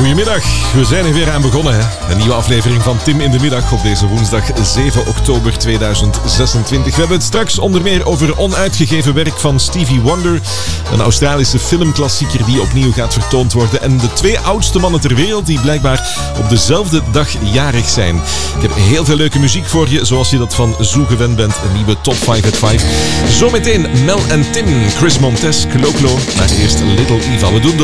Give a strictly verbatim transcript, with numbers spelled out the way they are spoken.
Goedemiddag, we zijn er weer aan begonnen. Hè? Een nieuwe aflevering van Tim in de Middag op deze woensdag zeven oktober tweeduizend zesentwintig. We hebben het straks onder meer over onuitgegeven werk van Stevie Wonder, een Australische filmklassieker die opnieuw gaat vertoond worden en de twee oudste mannen ter wereld die blijkbaar op dezelfde dag jarig zijn. Ik heb heel veel leuke muziek voor je, zoals je dat van Zoo gewend bent. Een nieuwe Top vijf at vijf. Zometeen Mel en Tim, Chris Montes, Clo-Clo, maar eerst Little Eva. We doen de